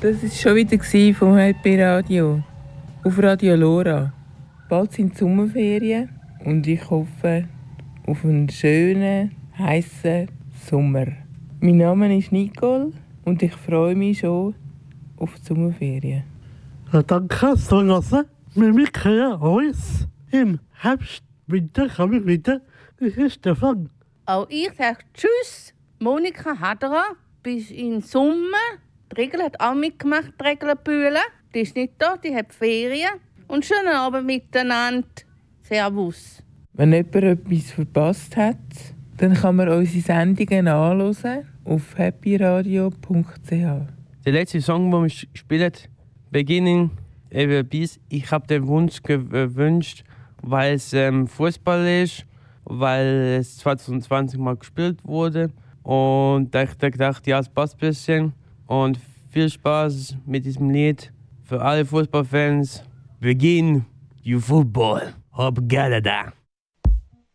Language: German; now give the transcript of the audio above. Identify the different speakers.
Speaker 1: Das war schon wieder vom Happy Radio. Auf Radio Lora. Bald sind die Sommerferien und ich hoffe auf einen schönen, heissen Sommer. Mein Name ist Nicole und ich freue mich schon auf die Sommerferien.
Speaker 2: Ja, danke, so lassen. Wir hören uns im Herbst, Winter, kommen wieder. Ich bin Stefan.
Speaker 3: Auch ich sage Tschüss, Monika Haderer, bis in Sommer. Die Regel hat auch mitgemacht, die Regel Bühlen. Die ist nicht da, die hat Ferien. Und schönen Abend miteinander. Servus.
Speaker 1: Wenn jemand etwas verpasst hat, dann kann man unsere Sendungen anhören auf happyradio.ch.
Speaker 4: Der letzte Song, den wir spielen, Beginning, eben bis, ich habe den Wunsch gewünscht, weil es Fußball ist, weil es 2020 mal gespielt wurde. Und ich dachte, ja, es passt ein bisschen. Und viel Spaß mit diesem Lied für alle Fußballfans. Begin your football. Obrigada.